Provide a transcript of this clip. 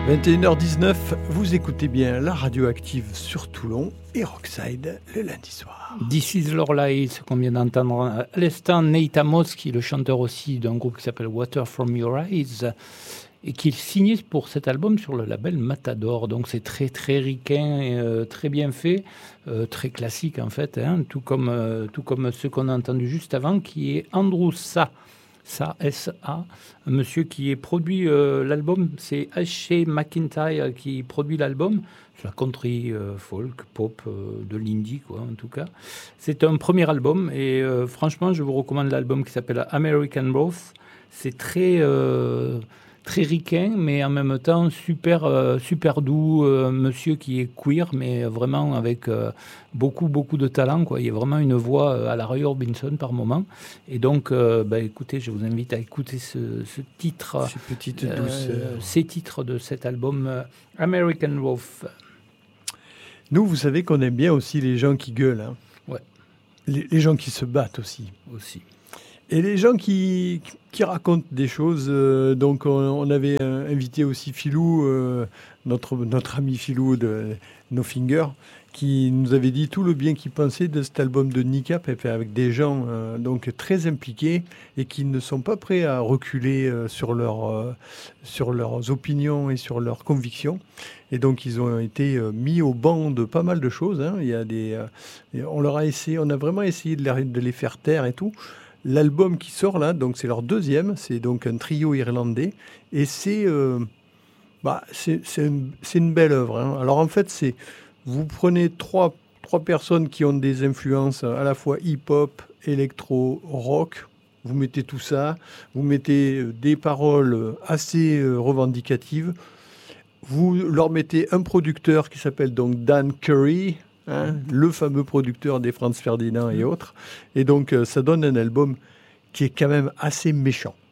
21h19, vous écoutez bien la radioactive sur Toulon et Rockside le lundi soir. This is Lorelai, ce qu'on vient d'entendre à l'instant, Nate Amos, qui est le chanteur aussi d'un groupe qui s'appelle Water From Your Eyes, et qui est signé pour cet album sur le label Matador. Donc c'est très très ricain, très bien fait, très classique en fait, hein, tout comme ce qu'on a entendu juste avant, qui est Andrew Sa, S-A, un monsieur qui est produit l'album, c'est H.C. McIntyre qui produit l'album, c'est la country, folk, pop, de l'indie quoi en tout cas. C'est un premier album et franchement je vous recommande l'album qui s'appelle American Rose. C'est très ricain, mais en même temps super doux, monsieur qui est queer, mais vraiment avec beaucoup de talent, quoi. Il y a vraiment une voix à la Roy Orbison par moment. Et donc, écoutez, je vous invite à écouter ce titre, ces titres de cet album American Wolf. Nous, vous savez qu'on aime bien aussi les gens qui gueulent, hein. Ouais. Les gens qui se battent aussi. Et les gens qui racontent des choses, donc on avait invité aussi Philou, notre ami Philou de No Finger, qui nous avait dit tout le bien qu'il pensait de cet album de Nika, avec des gens donc très impliqués et qui ne sont pas prêts à reculer sur leurs opinions et sur leurs convictions. Et donc ils ont été mis au banc de pas mal de choses, hein. Il y a on a vraiment essayé de les faire taire et tout. L'album qui sort là, donc c'est leur deuxième, c'est donc un trio irlandais, et c'est une belle œuvre, hein. Alors en fait, vous prenez trois personnes qui ont des influences à la fois hip-hop, électro, rock, vous mettez tout ça, vous mettez des paroles assez revendicatives, vous leur mettez un producteur qui s'appelle donc Dan Curry, hein, le fameux producteur des Franz Ferdinand et autres. Et donc, ça donne un album qui est quand même assez méchant.